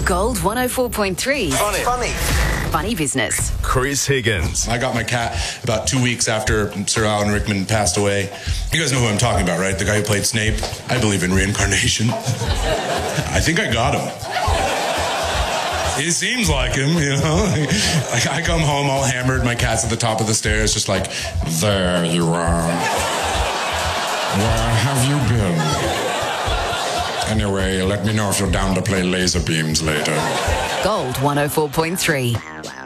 Gold 104.3. Funny business. Chris Higgins. I got my cat about 2 weeks after Sir Alan Rickman passed away. You guys know who I'm talking about, right? The guy who played Snape. I believe in reincarnation. I think I got him. He seems like him, you know. Like I come home all hammered, my cat's at the top of the stairs, just like, there you are. Where have you been? Anyway, let me know if you're down to play laser beams later. Gold 104.3.